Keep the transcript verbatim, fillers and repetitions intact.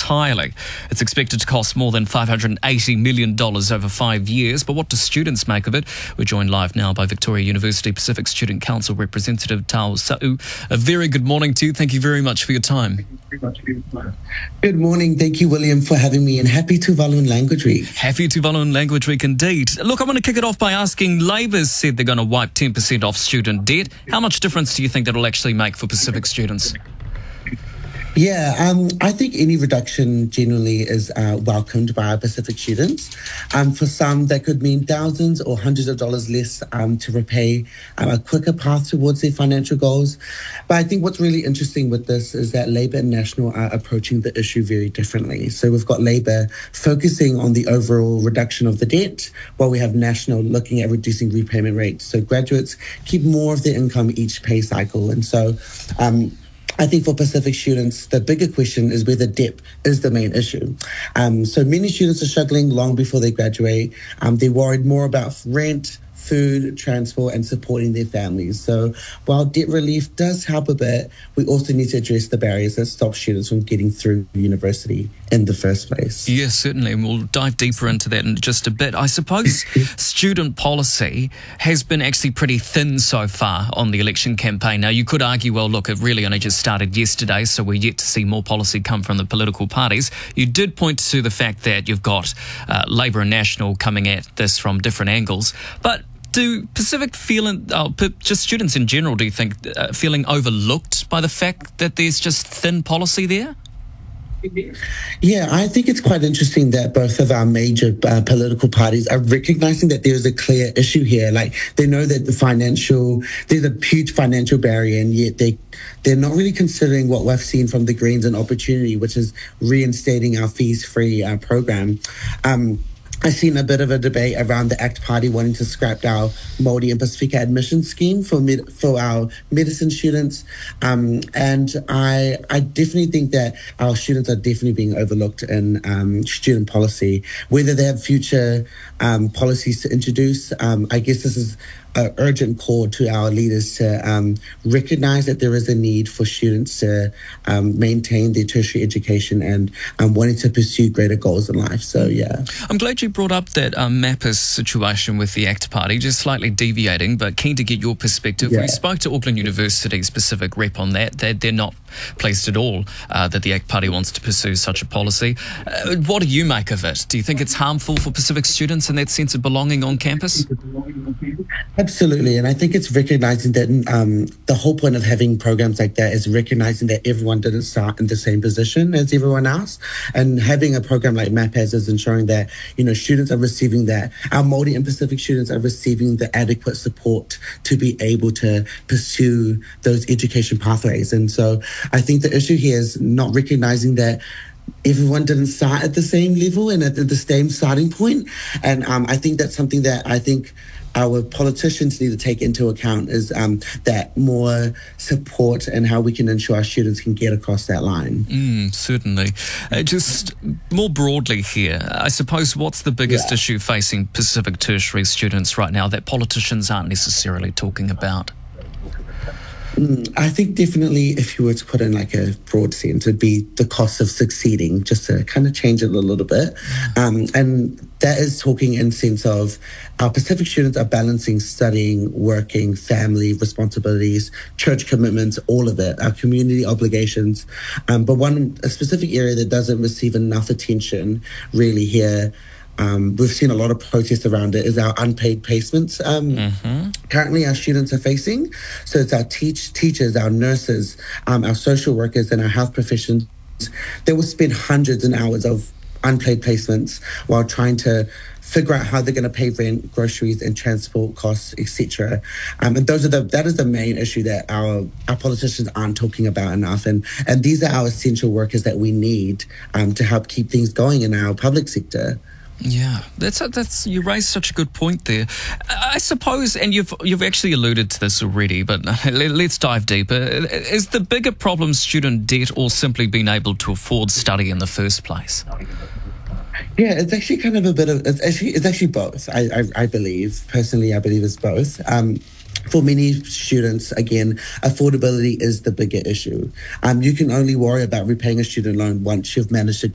entirely. It's expected to cost more than five hundred eighty million dollars over five years. But what do students make of it? We're joined live now by Victoria University Pacific Student Council representative Tau Sa'u. A very good morning to you. Thank you very much for your time. Good morning. Thank you, William, for having me, and happy Tuvaluan Language Week. Happy Tuvaluan Language Week indeed. Look, I'm going to kick it off by asking, Labour's said they're going to wipe ten percent off student debt. How much difference do you think that'll actually make for Pacific students? Yeah, um, I think any reduction generally is uh, welcomed by our Pacific students. Um, for some, that could mean thousands or hundreds of dollars less um, to repay um, a quicker path towards their financial goals. But I think what's really interesting with this is that Labour and National are approaching the issue very differently. So we've got Labour focusing on the overall reduction of the debt, while we have National looking at reducing repayment rates. So graduates keep more of their income each pay cycle. And so um, I think for Pacific students, the bigger question is whether debt is the main issue. Um, so many students are struggling long before they graduate. Um, they're worried more about rent, food, transport, and supporting their families. So while debt relief does help a bit, we also need to address the barriers that stop students from getting through university in the first place. Yes, certainly, and we'll dive deeper into that in just a bit. I suppose student policy has been actually pretty thin so far on the election campaign. Now, you could argue, well, look, it really only just started yesterday, so we're yet to see more policy come from the political parties. You did point to the fact that you've got uh, Labour and National coming at this from different angles, but do Pacific feel, uh, just students in general, do you think, uh, feeling overlooked by the fact that there's just thin policy there? Yeah, I think it's quite interesting that both of our major uh, political parties are recognizing that there's a clear issue here. Like, they know that the financial, there's a huge financial barrier, and yet they, they're not really considering what we've seen from the Greens and Opportunity, which is reinstating our fees-free uh, program. Um, I've seen a bit of a debate around the ACT Party wanting to scrap our Māori and Pacifica admission scheme for med- for our medicine students. Um, and I I definitely think that our students are definitely being overlooked in um, student policy. Whether they have future um, policies to introduce, um, I guess this is an urgent call to our leaders to um, recognize that there is a need for students to um, maintain their tertiary education and um, wanting to pursue greater goals in life. So, yeah. I'm glad you brought up that um, Mappa's situation with the ACT Party, just slightly deviating, but keen to get your perspective. Yeah. We spoke to Auckland University's Pacific rep on that. They're, they're not pleased at all uh, that the ACT Party wants to pursue such a policy. Uh, what do you make of it? Do you think it's harmful for Pacific students and that sense of belonging on campus? Absolutely, and I think it's recognizing that um, the whole point of having programs like that is recognizing that everyone didn't start in the same position as everyone else, and having a program like MAPAS is ensuring that, you know, students are receiving that. Our Māori and Pacific students are receiving the adequate support to be able to pursue those education pathways. And so I think the issue here is not recognizing that everyone didn't start at the same level and at the same starting point. And um, I think that's something that I think our politicians need to take into account, is um, that more support and how we can ensure our students can get across that line. Mm, certainly. Uh, just more broadly here, I suppose, what's the biggest Yeah. issue facing Pacific tertiary students right now that politicians aren't necessarily talking about? Mm, I think definitely, if you were to put in like a broad sense, it'd be the cost of succeeding, just to kind of change it a little bit. Um, and that is talking in sense of our Pacific students are balancing studying, working, family responsibilities, church commitments, all of it, our community obligations. Um, but one a specific area that doesn't receive enough attention really here, Um, we've seen a lot of protests around it, is our unpaid placements um, mm-hmm. currently our students are facing. So it's our teach teachers, our nurses, um, our social workers, and our health professions. They will spend hundreds of hours of unpaid placements while trying to figure out how they're going to pay rent, groceries, and transport costs, et cetera. Um, and those are the that is the main issue that our our politicians aren't talking about enough. And and these are our essential workers that we need um, to help keep things going in our public sector. Yeah, that's that's you raised such a good point there. I suppose, and you've you've actually alluded to this already, but let's dive deeper. Is the bigger problem student debt, or simply being able to afford study in the first place? Yeah, it's actually kind of a bit of, it's actually, it's actually both. I, I, I believe, personally, I believe it's both. Um, for many students, again, affordability is the bigger issue. Um, you can only worry about repaying a student loan once you've managed to